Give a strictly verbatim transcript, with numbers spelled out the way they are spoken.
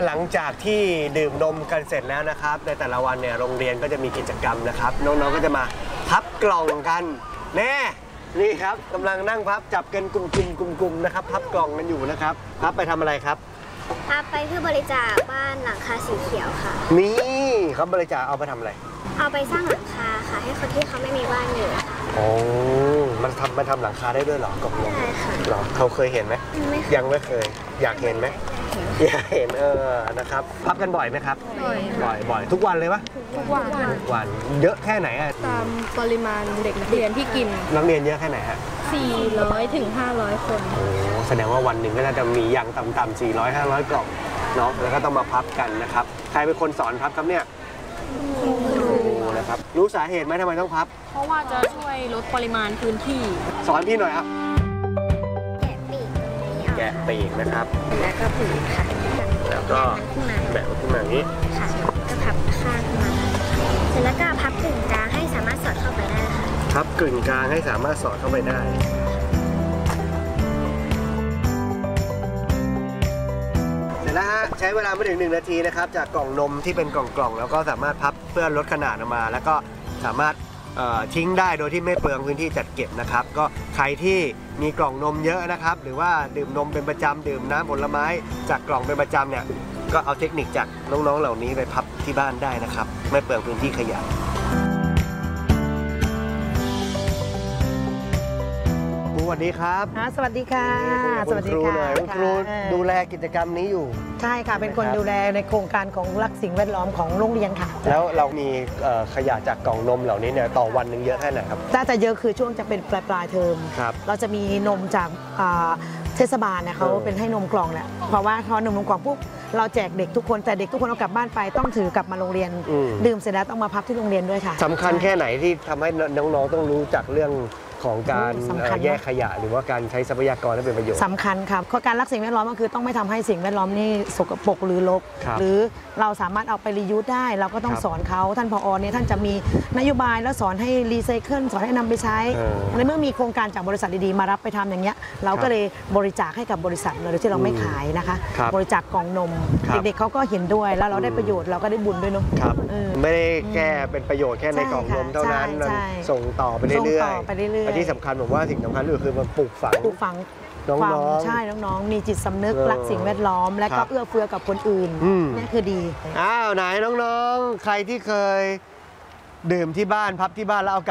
หลังจากที่ดื่มนมกันเสร็จแล้วนะครับในแต่ละวันเนี่ยโรงเรียนก็จะมีกิจกรรมนะครับน้องๆก็จะมาพับกล่องกันแน่นี่ครับกำลังนั่งพับจับกันกลุ่มๆๆๆนะครับพับกล่องกันอยู่นะครับพับไปทำอะไรครับพับไปเพื่อบริจาคบ้านหลังคาสีเขียวค่ะนี่เขาบริจาคเอาไปทำอะไรเอาไปสร้างหลังคาค่ะให้คนที่เขาไม่มีบ้านอยู่โอ้มันทำมันทำหลังคาได้ด้วยเหรอกล่องนมใช่ค่ะหรอเขาเคยเห็นไหมยังไม่เคยอยากเห็นไหมอยากเห็นเออนะครับพับกันบ่อยไหมครับบ่อยบ่อยบ่อยทุกวันเลยปะทุกวันทุกวันเยอะแค่ไหนอะตามปริมาณเด็กนักเรียนที่กินนักเรียนเยอะแค่ไหนฮะสี่ร้อยถึงห้าร้อยคนโอ้แสดงว่าวันหนึ่งก็น่าจะมีอย่างต่ำๆสี่ร้อย ห้าร้อยกล่องเนาะแล้วก็ต้องมาพับกันนะครับใครเป็นคนสอนพับครับเนี่ยครูนะครับรู้สาเหตุไหมทำไมต้องพับเพราะว่าจะช่วยลดปริมาณพื้นที่สอนพี่หน่อยครับแกะปีกแกะปีกนะครับแล้วก็ปีกค่ะแล้วก็แบะขึ้นมาอย่างนี้ค่ะก็พับข้างมาเสร็จแล้วก็พับกึ่งกลางให้สามารถสอดเข้าไปได้ค่ะพับกึ่งกลางให้สามารถสอดเข้าไปได้เสร็จแล้วฮะใช้เวลาไม่ถึงหนึ่งนาทีนะครับจากกล่องนมที่เป็นกล่องๆแล้วก็สามารถพับเพื่อลดขนาดออกมาแล้วก็สามารถทิ้งได้โดยที่ไม่เปลืองพื้นที่จัดเก็บนะครับก็ใครที่มีกล่องนมเยอะนะครับหรือว่าดื่มนมเป็นประจำดื่มน้ำผลไม้จากกล่องเป็นประจำเนี่ยก็เอาเทคนิคจากน้องๆเหล่านี้ไปพับที่บ้านได้นะครับไม่เปลืองพื้นที่ขยะสวัสดีครับสวัสดีค่ะสวัสดีค่ะคุณครูดูแลกิจกรรมนี้อยู่ใช่ค่ะเป็นคนดูแลในโครงการของรักสิ่งแวดล้อมของโรงเรียนค่ะแล้วเรามีขยะจากกล่องนมเหล่านี้เนี่ยต่อวันหนึ่งเยอะแค่ไหนครับถ้าจะเยอะคือช่วงจะเป็นปลายปลายเทอมเราจะมีนมจากเทศบาลเนี่ยเขาเป็นให้นมกล่องเนี่ยเพราะว่าพอนมนมกล่องปุ๊บเราแจกเด็กทุกคนแต่เด็กทุกคนเอากลับบ้านไปต้องถือกลับมาโรงเรียนดื่มเสร็จแล้วต้องมาพับที่โรงเรียนด้วยค่ะสำคัญแค่ไหนที่ทำให้น้องๆต้องรู้จักเรื่องของการแยกขยะหรือว่าการใช้ทรัพยากรให้เป็นประโยชน์สำคัญครับข้อการรักสิ่งแวดล้อมก็คือต้องไม่ทำให้สิ่งแวดล้อมนี่สกปรกหรือรกหรือเราสามารถเอาไปรียูสได้เราก็ต้องสอนเขาท่านผอเนี่ยท่านจะมีนโยบายแล้วสอนให้รีไซเคิลสอนให้นำไปใช้ในเมื่อมีโครงการจากบริษัทดีๆมารับไปทำอย่างเงี้ยเราก็เลยบริจาคให้กับบริษัทโดยที่เราไม่ขายนะคะบริจาคกล่องนมเด็กๆเขาก็เห็นด้วยแล้วเราได้ประโยชน์เราก็ได้บุญด้วยเนาะไม่ได้แค่เป็นประโยชน์แค่ในกล่องนมเท่านั้นส่งต่อไปเรื่อยๆที่สำคัญผมว่าสิ่งสำคัญคือมันปลูกฝังปลูกฝังน้องๆใช่น้องๆมีจิตสำนึกรักสิ่งแวดล้อมและก็เอื้อเฟื้อกับคนอื่นนี่คือดีอ้าวไหนน้องๆใครที่เคยดื่มที่บ้านพับที่บ้านแล้วเอา